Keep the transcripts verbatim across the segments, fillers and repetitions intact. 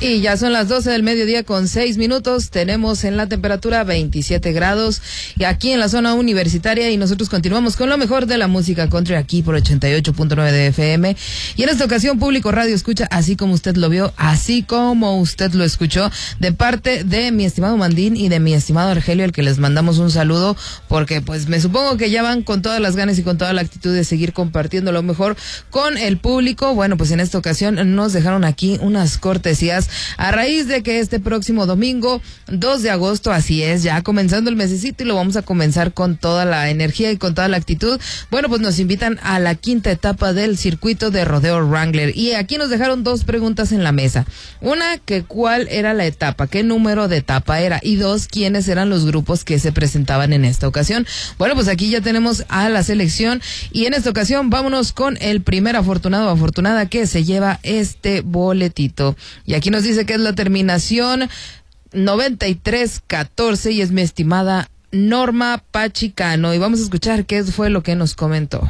Y ya son las doce del mediodía con seis minutos. Tenemos en la temperatura veintisiete grados y aquí en la zona universitaria, y nosotros continuamos con lo mejor de la música country aquí por ochenta y ocho punto nueve de F M. Y en esta ocasión Público Radio escucha así como usted lo vio, así como usted lo escuchó, de parte de mi estimado Mandín y de mi estimado Argelio, al que les mandamos un saludo, porque pues me supongo que ya van con todas las ganas y con toda la actitud de seguir compartiendo lo mejor con el público. Bueno, pues en esta ocasión nos dejaron aquí unas cortesías a raíz de que este próximo domingo, dos de agosto, así es, ya comenzando el mesecito y lo vamos a comenzar con toda la energía y con toda la actitud. Bueno, pues nos invitan a la quinta etapa del circuito de rodeo Wrangler, y aquí nos dejaron dos preguntas en la mesa. Una, que cuál era la etapa, qué número de etapa era, y dos, quiénes eran los grupos que se presentaban en esta ocasión. Bueno, pues aquí ya tenemos a la selección, y en esta ocasión vámonos con el primer afortunado o afortunada que se lleva este boletito. Y aquí nos dice que es la terminación noventa y tres catorce y es mi estimada Norma Pachicano, y vamos a escuchar qué fue lo que nos comentó.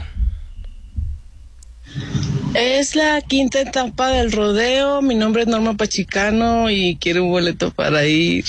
Es la quinta etapa del rodeo. Mi nombre es Norma Pachicano y quiero un boleto para ir.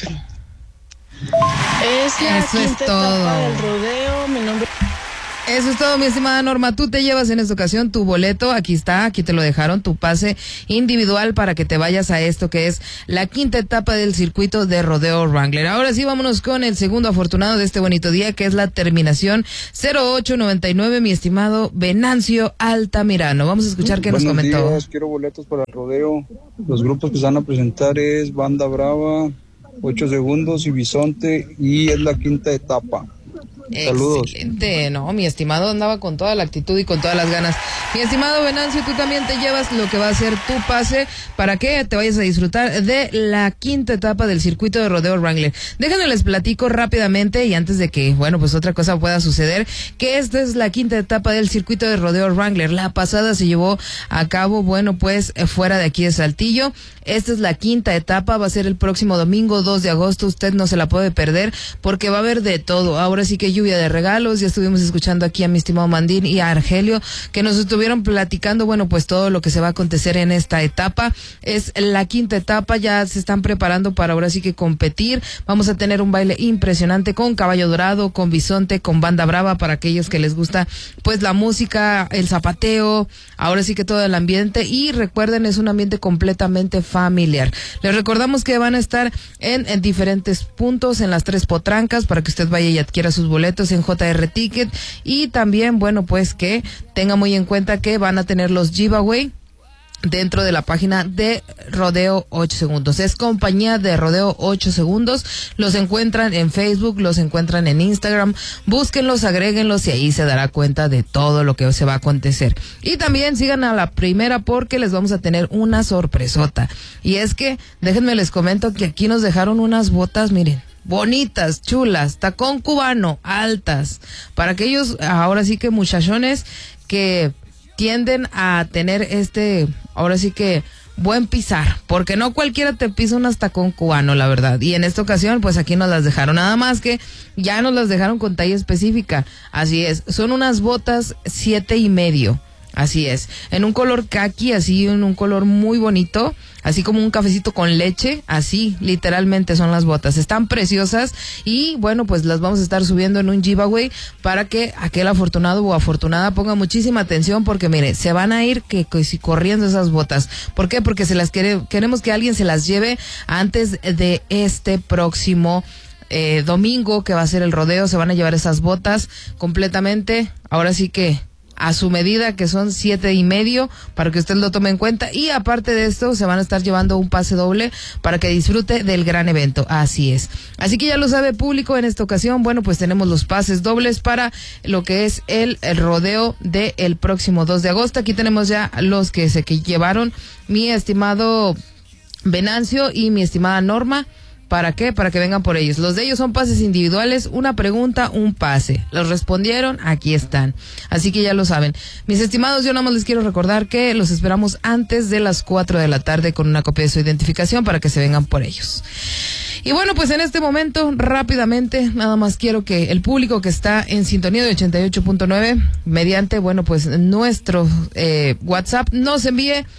Es la Eso quinta es todo. etapa del rodeo. Mi nombre Eso es todo, mi estimada Norma. Tú te llevas en esta ocasión tu boleto. Aquí está, aquí te lo dejaron, tu pase individual para que te vayas a esto que es la quinta etapa del circuito de rodeo Wrangler. Ahora sí, vámonos con el segundo afortunado de este bonito día, que es la terminación cero ocho noventa y nueve, mi estimado Venancio Altamirano. Vamos a escuchar qué nos comentó. Buenos días, quiero boletos para el rodeo. Los grupos que se van a presentar es Banda Brava, ocho segundos y Bisonte, y es la quinta etapa. Saludos. Excelente, no, mi estimado andaba con toda la actitud y con todas las ganas. Mi estimado Venancio, tú también te llevas lo que va a ser tu pase para que te vayas a disfrutar de la quinta etapa del circuito de rodeo Wrangler. Déjenme les platico rápidamente, y antes de que, bueno, pues otra cosa pueda suceder, que esta es la quinta etapa del circuito de rodeo Wrangler. La pasada se llevó a cabo, bueno, pues fuera de aquí de Saltillo. Esta es la quinta etapa, va a ser el próximo domingo dos de agosto, usted no se la puede perder porque va a haber de todo. Ahora sí que lluvia de regalos, ya estuvimos escuchando aquí a mi estimado Mandín y a Argelio, que nos estuvieron platicando, bueno, pues todo lo que se va a acontecer en esta etapa. Es la quinta etapa, ya se están preparando para ahora sí que competir. Vamos a tener un baile impresionante con Caballo Dorado, con Bisonte, con Banda Brava, para aquellos que les gusta pues la música, el zapateo, ahora sí que todo el ambiente. Y recuerden, es un ambiente completamente familiar. Les recordamos que van a estar en, en diferentes puntos, en las tres potrancas, para que usted vaya y adquiera sus boletos en J R Ticket. Y también, bueno, pues que tenga muy en cuenta que van a tener los giveaway dentro de la página de Rodeo ocho Segundos. Es compañía de Rodeo ocho Segundos. Los encuentran en Facebook, los encuentran en Instagram. Búsquenlos, agréguenlos y ahí se dará cuenta de todo lo que se va a acontecer. Y también sigan a la primera porque les vamos a tener una sorpresota. Y es que, déjenme les comento que aquí nos dejaron unas botas, miren, bonitas, chulas, tacón cubano, altas, para aquellos, ahora sí que muchachones que tienden a tener este, ahora sí que buen pisar, porque no cualquiera te pisa un tacón cubano, la verdad. Y en esta ocasión, pues aquí nos las dejaron, nada más que ya nos las dejaron con talla específica. Así es, son unas botas siete y medio. Así es, en un color caqui, así en un color muy bonito, así como un cafecito con leche, así literalmente son las botas, están preciosas. Y bueno, pues las vamos a estar subiendo en un giveaway para que aquel afortunado o afortunada ponga muchísima atención, porque mire, se van a ir que, que si corriendo esas botas. ¿Por qué? Porque se las quiere, queremos que alguien se las lleve antes de este próximo eh, domingo que va a ser el rodeo. Se van a llevar esas botas completamente, ahora sí que a su medida, que son siete y medio, para que usted lo tome en cuenta. Y aparte de esto, se van a estar llevando un pase doble para que disfrute del gran evento. Así es. Así que ya lo sabe, público, en esta ocasión, bueno, pues tenemos los pases dobles para lo que es el, el rodeo del próximo dos de agosto. Aquí tenemos ya los que se que llevaron mi estimado Venancio y mi estimada Norma. ¿Para qué? Para que vengan por ellos. Los de ellos son pases individuales, una pregunta, un pase. Los respondieron, aquí están. Así que ya lo saben. Mis estimados, yo nada más les quiero recordar que los esperamos antes de las cuatro de la tarde con una copia de su identificación para que se vengan por ellos. Y bueno, pues en este momento, rápidamente, nada más quiero que el público que está en sintonía de ochenta y ocho punto nueve, mediante, bueno, pues nuestro eh, WhatsApp, nos envíe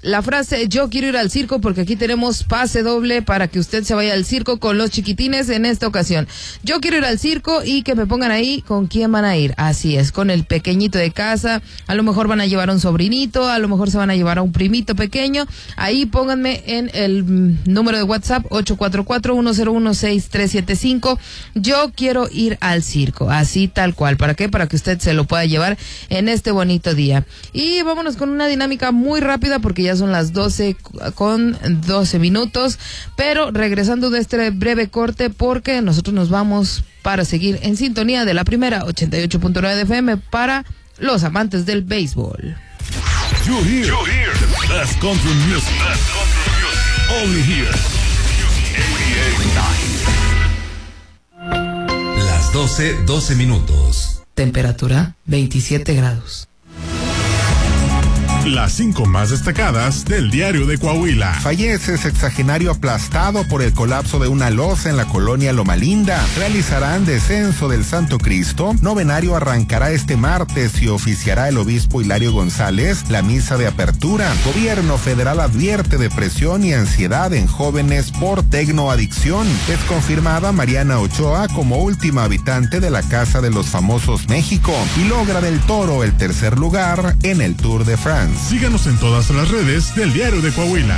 la frase yo quiero ir al circo, porque aquí tenemos pase doble para que usted se vaya al circo con los chiquitines en esta ocasión. Yo quiero ir al circo y que me pongan ahí con quién van a ir. Así es, con el pequeñito de casa, a lo mejor van a llevar a un sobrinito, a lo mejor se van a llevar a un primito pequeño. Ahí pónganme en el mm, número de WhatsApp ocho cuatro cuatro, uno cero uno, seis tres siete cinco. Yo quiero ir al circo, así tal cual. ¿Para qué? Para que usted se lo pueda llevar en este bonito día. Y vámonos con una dinámica muy rápida porque ya son las doce con doce minutos, pero regresando de este breve corte porque nosotros nos vamos para seguir en sintonía de la primera ochenta y ocho punto nueve de F M para los amantes del béisbol. You hear, you hear the best country music, best country music, only here. Las doce, doce minutos. Temperatura veintisiete grados. Las cinco más destacadas del diario de Coahuila. Fallece sexagenario aplastado por el colapso de una losa en la colonia Loma Linda. Realizarán descenso del Santo Cristo. Novenario arrancará este martes y oficiará el obispo Hilario González la misa de apertura. Gobierno federal advierte depresión y ansiedad en jóvenes por tecnoadicción. Es confirmada Mariana Ochoa como última habitante de la Casa de los Famosos México y logra del Toro el tercer lugar en el Tour de France. Síganos en todas las redes del diario de Coahuila.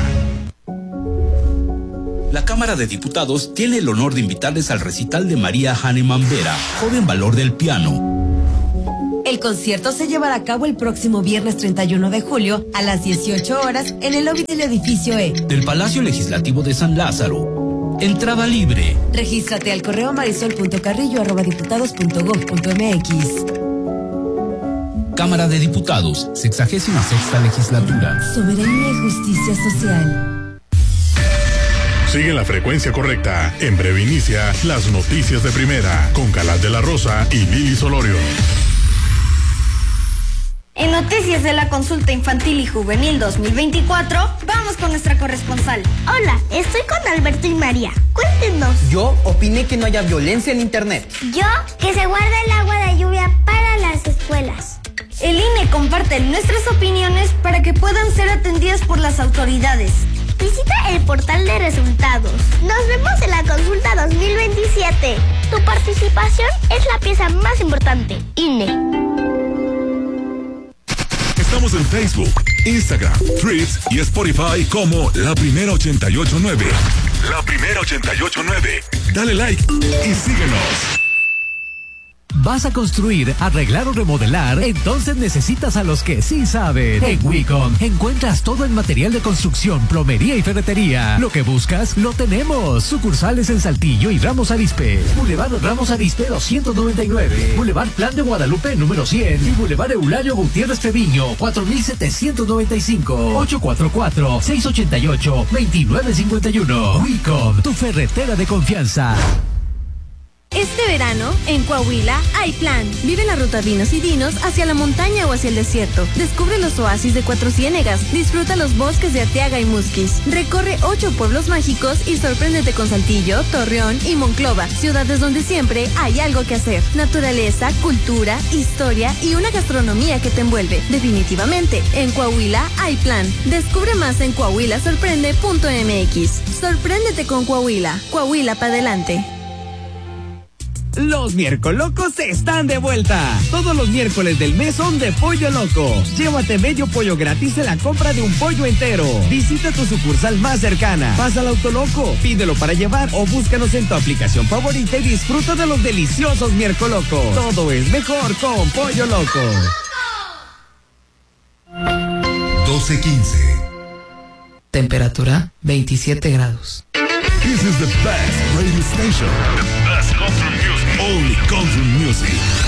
La Cámara de Diputados tiene el honor de invitarles al recital de María Hahnemann Vera, joven valor del piano. El concierto se llevará a cabo el próximo viernes treinta y uno de julio a las dieciocho horas en el lobby del edificio E del Palacio Legislativo de San Lázaro. Entrada libre. Regístrate al correo marisol punto carrillo arroba diputados punto gob punto mx. Cámara de Diputados, sexagésima sexta legislatura. Soberanía y justicia social. Sigue la frecuencia correcta. En breve inicia las noticias de primera con Calat de la Rosa y Lili Solorio. En Noticias de la Consulta Infantil y Juvenil dos mil veinticuatro, vamos con nuestra corresponsal. Hola, estoy con Alberto y María. Cuéntenos. Yo opiné que no haya violencia en internet. Yo, que se guarde el agua de lluvia para las escuelas. El I N E comparte nuestras opiniones para que puedan ser atendidas por las autoridades. Visita el portal de resultados. Nos vemos en la consulta dos mil veintisiete. Tu participación es la pieza más importante. I N E. Estamos en Facebook, Instagram, Threads y Spotify como La Primera ochenta y ocho punto nueve. La Primera ochenta y ocho punto nueve. Dale like y síguenos. ¿Vas a construir, arreglar o remodelar? Entonces necesitas a los que sí saben. En Wicom encuentras todo el material de construcción, plomería y ferretería. Lo que buscas, lo tenemos. Sucursales en Saltillo y Ramos Arizpe. Boulevard Ramos Arizpe doscientos noventa y nueve. Boulevard Plan de Guadalupe número cien. Y Boulevard Eulario Gutiérrez Treviño cuatro mil setecientos noventa y cinco. ocho cuatro cuatro, seis ocho ocho, dos nueve cinco uno. Wicom, tu ferretera de confianza. Este verano, en Coahuila, hay plan. Vive la ruta Vinos y Dinos hacia la montaña o hacia el desierto. Descubre los oasis de Cuatro Ciénegas. Disfruta los bosques de Arteaga y Musquis. Recorre ocho pueblos mágicos y sorpréndete con Saltillo, Torreón y Monclova. Ciudades donde siempre hay algo que hacer. Naturaleza, cultura, historia y una gastronomía que te envuelve. Definitivamente, en Coahuila hay plan. Descubre más en coahuila sorprende punto m x. Sorpréndete con Coahuila. Coahuila para adelante. Los Miercolocos están de vuelta. Todos los miércoles del mes son de Pollo Loco. Llévate medio pollo gratis en la compra de un pollo entero. Visita tu sucursal más cercana. Pasa al Autoloco, pídelo para llevar o búscanos en tu aplicación favorita y disfruta de los deliciosos Miercolocos. Todo es mejor con Pollo Loco. doce quince. Temperatura veintisiete grados. This is the best radio station. The best country music. Only country music.